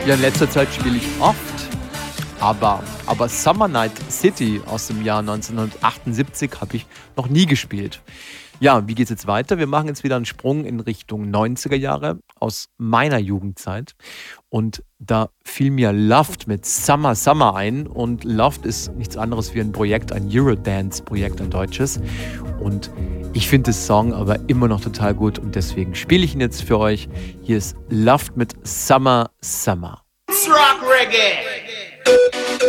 Ja, in letzter Zeit spiele ich oft, aber Summer Night City aus dem Jahr 1978 habe ich noch nie gespielt. Ja, wie geht's jetzt weiter? Wir machen jetzt wieder einen Sprung in Richtung 90er Jahre aus meiner Jugendzeit. Und da fiel mir Loved mit Summer Summer ein. Und Loved ist nichts anderes wie ein Projekt, ein Eurodance-Projekt, ein deutsches. Und ich finde das Song aber immer noch total gut und deswegen spiele ich ihn jetzt für euch. Hier ist Loved mit Summer Summer. Rock Reggae.